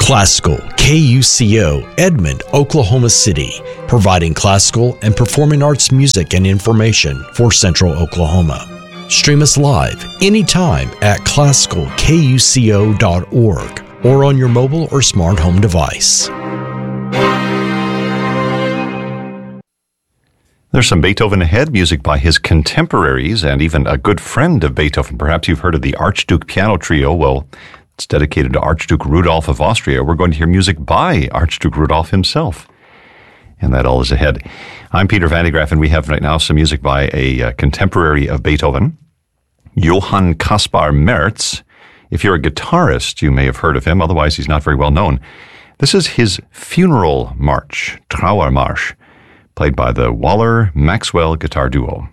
Classical KUCO, Edmond, Oklahoma City, providing classical and performing arts music and information for Central Oklahoma. Stream us live anytime at classicalkuco.org or on your mobile or smart home device. There's some Beethoven ahead, music by his contemporaries and even a good friend of Beethoven. Perhaps you've heard of the Archduke Piano Trio. Well, it's dedicated to Archduke Rudolph of Austria. We're going to hear music by Archduke Rudolph himself. And that all is ahead. I'm Peter Van de Graaff, and we have right now some music by a contemporary of Beethoven, Johann Caspar Merz. If you're a guitarist, you may have heard of him. Otherwise, he's not very well known. This is his funeral march, Trauermarsch, played by the Waller-Maxwell Guitar Duo.